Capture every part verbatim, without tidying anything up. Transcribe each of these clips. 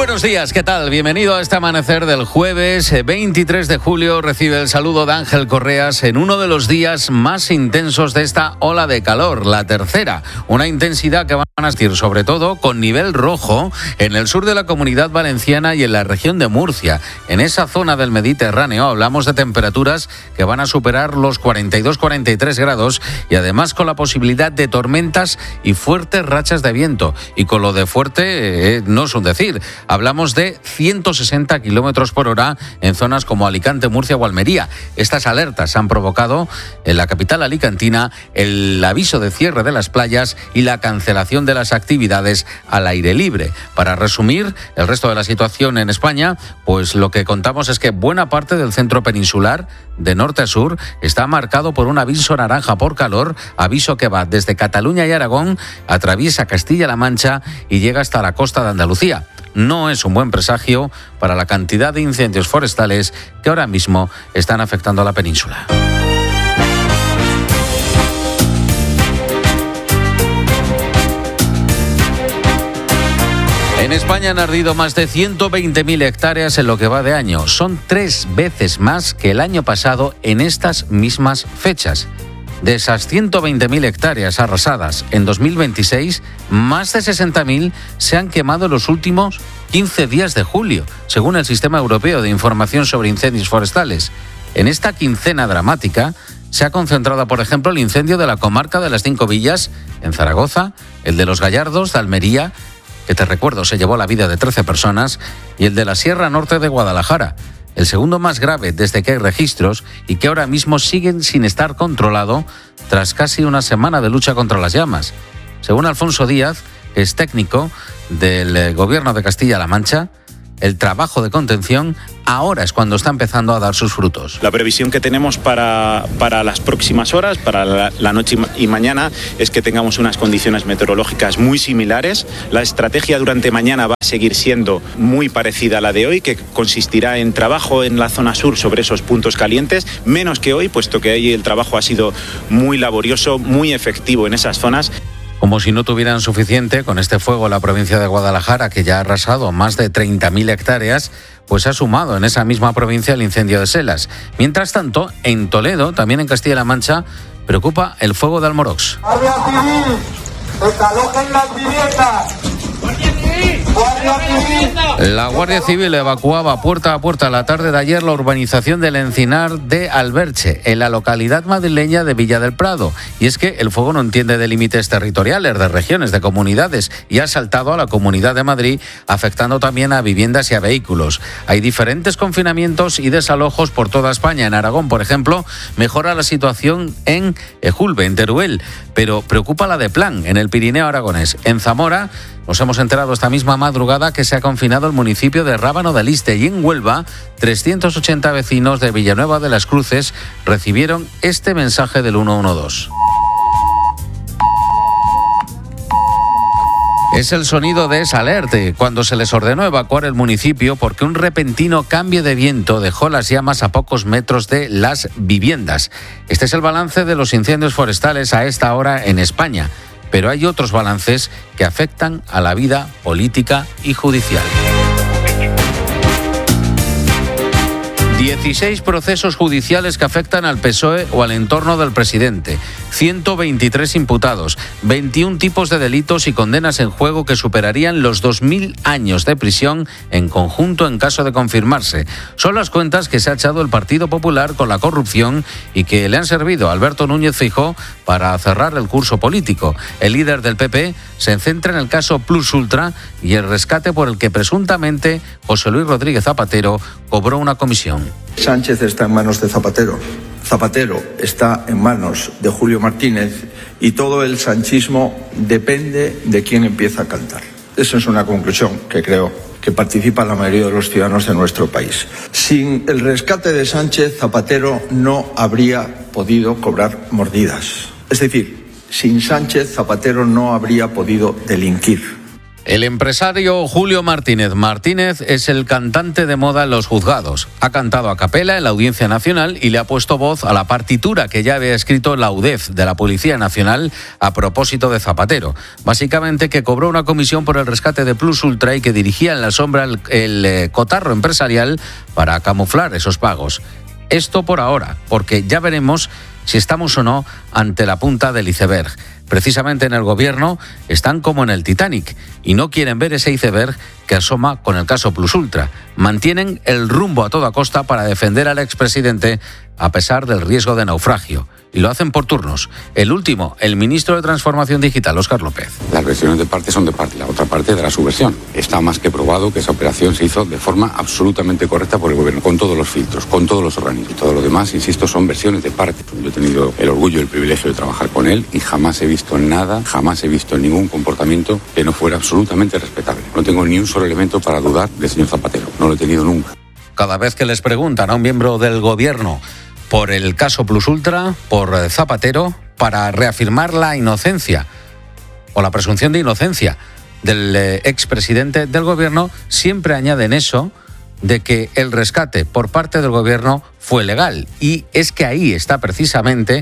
Buenos días, ¿qué tal? Bienvenido a este amanecer del jueves veintitrés de julio. Recibe el saludo de Ángel Correas en uno de los días más intensos de esta ola de calor, la tercera. Una intensidad que van a sentir sobre todo con nivel rojo en el sur de la Comunidad Valenciana y en la región de Murcia. En esa zona del Mediterráneo hablamos de temperaturas que van a superar los cuarenta y dos a cuarenta y tres grados y además con la posibilidad de tormentas y fuertes rachas de viento. Y con lo de fuerte eh, no es un decir. Hablamos de ciento sesenta kilómetros por hora en zonas como Alicante, Murcia o Almería. Estas alertas han provocado en la capital alicantina el aviso de cierre de las playas y la cancelación de las actividades al aire libre. Para resumir el resto de la situación en España, pues lo que contamos es que buena parte del centro peninsular, de norte a sur, está marcado por un aviso naranja por calor, aviso que va desde Cataluña y Aragón, atraviesa Castilla-La Mancha y llega hasta la costa de Andalucía. No es un buen presagio para la cantidad de incendios forestales que ahora mismo están afectando a la península. En España han ardido más de ciento veinte mil hectáreas en lo que va de año. Son tres veces más que el año pasado en estas mismas fechas. De esas ciento veinte mil hectáreas arrasadas en dos mil veintiséis, más de sesenta mil se han quemado en los últimos quince días de julio, según el Sistema Europeo de Información sobre Incendios Forestales. En esta quincena dramática se ha concentrado, por ejemplo, el incendio de la comarca de las Cinco Villas, en Zaragoza, el de los Gallardos, de Almería, que te recuerdo se llevó la vida de trece personas, y el de la Sierra Norte de Guadalajara, el segundo más grave desde que hay registros y que ahora mismo siguen sin estar controlado tras casi una semana de lucha contra las llamas. Según Alfonso Díaz, que es técnico del Gobierno de Castilla-La Mancha, el trabajo de contención ahora es cuando está empezando a dar sus frutos. La previsión que tenemos para, para las próximas horas, para la, la noche y mañana, es que tengamos unas condiciones meteorológicas muy similares. La estrategia durante mañana va a seguir siendo muy parecida a la de hoy, que consistirá en trabajo en la zona sur sobre esos puntos calientes, menos que hoy, puesto que ahí el trabajo ha sido muy laborioso, muy efectivo en esas zonas. Como si no tuvieran suficiente, con este fuego la provincia de Guadalajara, que ya ha arrasado más de treinta mil hectáreas, pues ha sumado en esa misma provincia el incendio de Selas. Mientras tanto, en Toledo, también en Castilla-La Mancha, preocupa el fuego de Almorox. ¡Guardia Civil! ¡Desalojen las viviendas! ¡Guardia Civil! ¡Guardia Civil! La Guardia Civil evacuaba puerta a puerta la tarde de ayer la urbanización del Encinar de Alberche, en la localidad madrileña de Villa del Prado. Y es que el fuego no entiende de límites territoriales, de regiones, de comunidades, y ha saltado a la Comunidad de Madrid, afectando también a viviendas y a vehículos. Hay diferentes confinamientos y desalojos por toda España. En Aragón, por ejemplo, mejora la situación en Ejulbe, en Teruel, pero preocupa la de Plan, en el Pirineo aragonés. En Zamora, nos hemos enterado esta misma madrugada que se ha confinado el municipio de Rábano de Liste, y en Huelva, trescientos ochenta vecinos de Villanueva de las Cruces recibieron este mensaje del uno uno dos. Es el sonido de esa alerta cuando se les ordenó evacuar el municipio porque un repentino cambio de viento dejó las llamas a pocos metros de las viviendas. Este es el balance de los incendios forestales a esta hora en España. Pero hay otros balances que afectan a la vida política y judicial. dieciséis procesos judiciales que afectan al P S O E o al entorno del presidente, ciento veintitrés imputados, veintiún tipos de delitos y condenas en juego que superarían los dos mil años de prisión en conjunto en caso de confirmarse. Son las cuentas que se ha echado el Partido Popular con la corrupción y que le han servido a Alberto Núñez Feijóo para cerrar el curso político. El líder del P P se centra en el caso Plus Ultra y el rescate por el que presuntamente José Luis Rodríguez Zapatero cobró una comisión. Sánchez está en manos de Zapatero, Zapatero está en manos de Julio Martínez y todo el sanchismo depende de quién empieza a cantar. Esa es una conclusión que creo que participa la mayoría de los ciudadanos de nuestro país. Sin el rescate de Sánchez, Zapatero no habría podido cobrar mordidas. Es decir, sin Sánchez, Zapatero no habría podido delinquir. El empresario Julio Martínez Martínez es el cantante de moda en los juzgados. Ha cantado a capela en la Audiencia Nacional y le ha puesto voz a la partitura que ya había escrito la U D E F de la Policía Nacional a propósito de Zapatero. Básicamente que cobró una comisión por el rescate de Plus Ultra y que dirigía en la sombra el, el eh, cotarro empresarial para camuflar esos pagos. Esto por ahora, porque ya veremos si estamos o no ante la punta del iceberg. Precisamente en el gobierno están como en el Titanic y no quieren ver ese iceberg que asoma con el caso Plus Ultra. Mantienen el rumbo a toda costa para defender al expresidente a pesar del riesgo de naufragio. Y lo hacen por turnos. El último, el ministro de Transformación Digital, Óscar López. Las versiones de parte son de parte, la otra parte dará su versión. Está más que probado que esa operación se hizo de forma absolutamente correcta por el gobierno, con todos los filtros, con todos los organismos. Y todo lo demás, insisto, son versiones de parte. Yo he tenido el orgullo y el privilegio de trabajar con él y jamás he visto nada, jamás he visto ningún comportamiento que no fuera absolutamente respetable. No tengo ni un solo elemento para dudar del señor Zapatero. No lo he tenido nunca. Cada vez que les preguntan a un miembro del gobierno por el caso Plus Ultra, por Zapatero, para reafirmar la inocencia o la presunción de inocencia del eh, expresidente del gobierno, siempre añaden eso de que el rescate por parte del gobierno fue legal. Y es que ahí está precisamente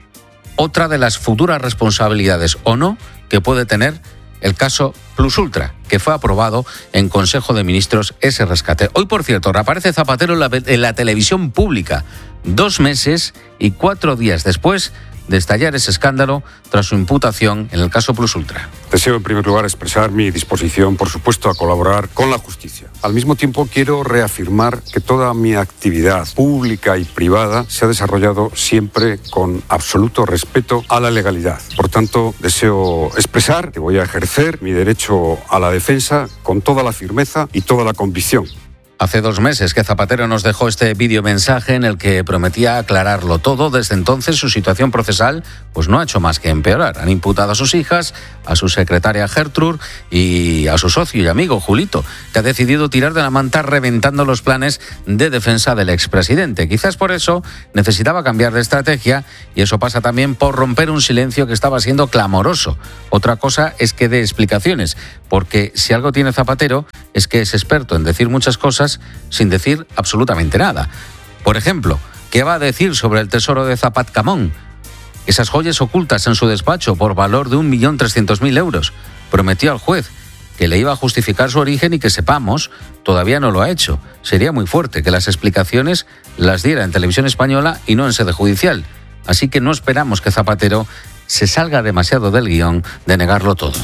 otra de las futuras responsabilidades o no que puede tener el caso Plus Ultra, que fue aprobado en Consejo de Ministros ese rescate. Hoy, por cierto, reaparece Zapatero en la, en la televisión pública, dos meses y cuatro días después de estallar ese escándalo tras su imputación en el caso Plus Ultra. Deseo, en primer lugar, expresar mi disposición, por supuesto, a colaborar con la justicia. Al mismo tiempo, quiero reafirmar que toda mi actividad pública y privada se ha desarrollado siempre con absoluto respeto a la legalidad. Por tanto, deseo expresar que voy a ejercer mi derecho a la defensa con toda la firmeza y toda la convicción. Hace dos meses que Zapatero nos dejó este videomensaje en el que prometía aclararlo todo. Desde entonces su situación procesal pues no ha hecho más que empeorar. Han imputado a sus hijas, a su secretaria Gertrude y a su socio y amigo Julito, que ha decidido tirar de la manta reventando los planes de defensa del expresidente. Quizás por eso necesitaba cambiar de estrategia y eso pasa también por romper un silencio que estaba siendo clamoroso. Otra cosa es que dé explicaciones, porque si algo tiene Zapatero es que es experto en decir muchas cosas sin decir absolutamente nada. Por ejemplo, ¿qué va a decir sobre el tesoro de Zapatcamón? Esas joyas ocultas en su despacho por valor de un millón trescientos mil euros. Prometió al juez que le iba a justificar su origen y que sepamos, todavía no lo ha hecho. Sería muy fuerte que las explicaciones las diera en televisión española y no en sede judicial. Así que no esperamos que Zapatero se salga demasiado del guión de negarlo todo.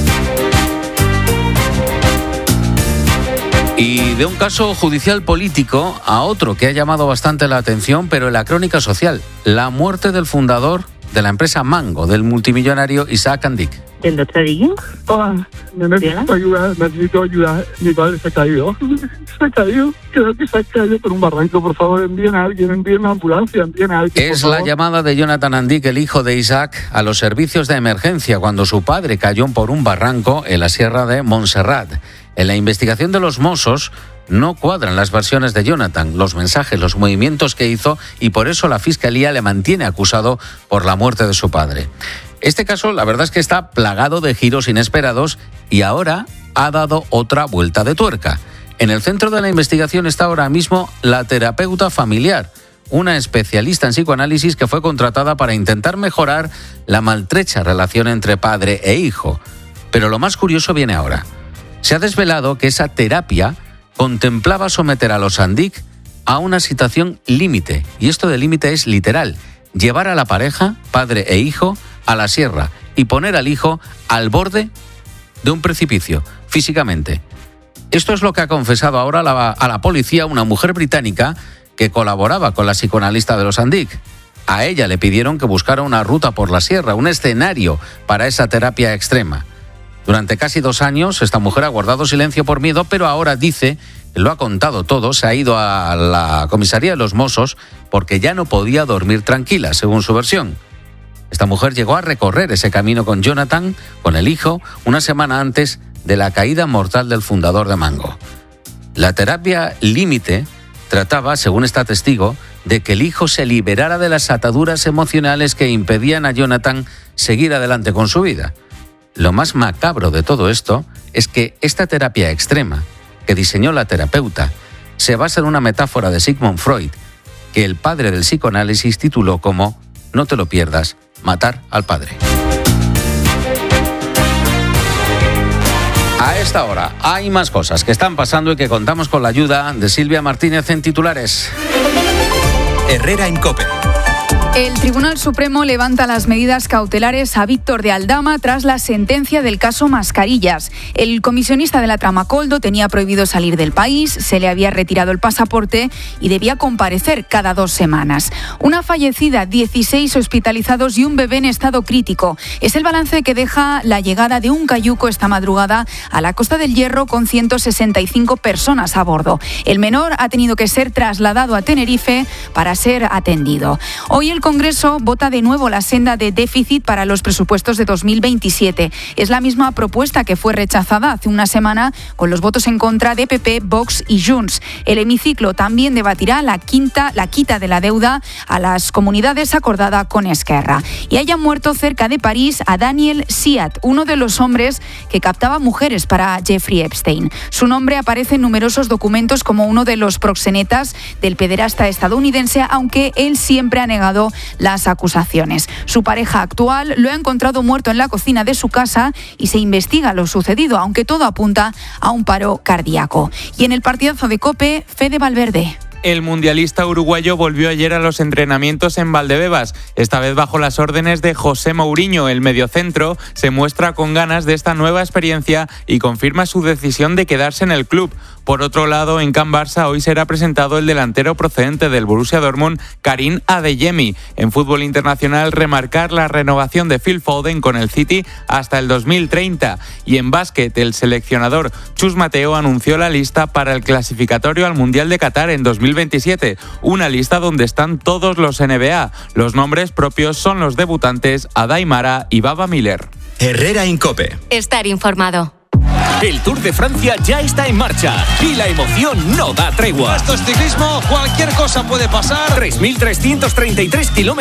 Y de un caso judicial político a otro que ha llamado bastante la atención, pero en la crónica social, la muerte del fundador de la empresa Mango, del multimillonario Isaac Andic. ¿El doctor Iguín? Hola, necesito ayuda, necesito ayuda. Mi padre se ha caído. Se ha caído. Creo que se ha caído por un barranco. Por favor, envíen a alguien, envíen una ambulancia, envíen a alguien. Es la llamada de Jonathan Andic, el hijo de Isaac, a los servicios de emergencia cuando su padre cayó por un barranco en la sierra de Montserrat. En la investigación de los Mossos no cuadran las versiones de Jonathan, los mensajes, los movimientos que hizo, y por eso la Fiscalía le mantiene acusado por la muerte de su padre. Este caso, la verdad es que está plagado de giros inesperados y ahora ha dado otra vuelta de tuerca. En el centro de la investigación está ahora mismo la terapeuta familiar, una especialista en psicoanálisis que fue contratada para intentar mejorar la maltrecha relación entre padre e hijo. Pero lo más curioso viene ahora. Se ha desvelado que esa terapia contemplaba someter a los Andic a una situación límite, y esto de límite es literal, llevar a la pareja, padre e hijo, a la sierra y poner al hijo al borde de un precipicio, físicamente. Esto es lo que ha confesado ahora la, a la policía una mujer británica que colaboraba con la psicoanalista de los Andic. A ella le pidieron que buscara una ruta por la sierra, un escenario para esa terapia extrema. Durante casi dos años, esta mujer ha guardado silencio por miedo, pero ahora dice que lo ha contado todo. Se ha ido a la comisaría de los Mossos porque ya no podía dormir tranquila, según su versión. Esta mujer llegó a recorrer ese camino con Jonathan, con el hijo, una semana antes de la caída mortal del fundador de Mango. La terapia límite trataba, según esta testigo, de que el hijo se liberara de las ataduras emocionales que impedían a Jonathan seguir adelante con su vida. Lo más macabro de todo esto es que esta terapia extrema que diseñó la terapeuta se basa en una metáfora de Sigmund Freud que el padre del psicoanálisis tituló como "No te lo pierdas, matar al padre". A esta hora hay más cosas que están pasando y que contamos con la ayuda de Silvia Martínez en titulares. Herrera en COPE. El Tribunal Supremo levanta las medidas cautelares a Víctor de Aldama tras la sentencia del caso Mascarillas. El comisionista de la trama Koldo tenía prohibido salir del país, se le había retirado el pasaporte y debía comparecer cada dos semanas. Una fallecida, dieciséis hospitalizados y un bebé en estado crítico. Es el balance que deja la llegada de un cayuco esta madrugada a la Costa del Hierro con ciento sesenta y cinco personas a bordo. El menor ha tenido que ser trasladado a Tenerife para ser atendido. Hoy el Congreso vota de nuevo la senda de déficit para los presupuestos de dos mil veintisiete. Es la misma propuesta que fue rechazada hace una semana con los votos en contra de P P, Vox y Junts. El hemiciclo también debatirá la quinta, la quita de la deuda a las comunidades acordada con Esquerra. Y hayan muerto cerca de París a Daniel Siat, uno de los hombres que captaba mujeres para Jeffrey Epstein. Su nombre aparece en numerosos documentos como uno de los proxenetas del pederasta estadounidense, aunque él siempre ha negado las acusaciones. Su pareja actual lo ha encontrado muerto en la cocina de su casa y se investiga lo sucedido, aunque todo apunta a un paro cardíaco. Y en el partidazo de COPE, Fede Valverde. El mundialista uruguayo volvió ayer a los entrenamientos en Valdebebas, esta vez bajo las órdenes de José Mourinho. El mediocentro se muestra con ganas de esta nueva experiencia y confirma su decisión de quedarse en el club. Por otro lado, en Can Barça hoy será presentado el delantero procedente del Borussia Dortmund, Karim Adeyemi. En fútbol internacional, remarcar la renovación de Phil Foden con el City hasta el dos mil treinta. Y en básquet, el seleccionador Chus Mateo anunció la lista para el clasificatorio al Mundial de Qatar en dos mil veintisiete, una lista donde están todos los N B A. Los nombres propios son los debutantes Adai Mara y Baba Miller. Herrera en COPE. Estar informado. El Tour de Francia ya está en marcha y la emoción no da tregua. Esto es ciclismo, cualquier cosa puede pasar. tres mil trescientos treinta y tres kilómetros.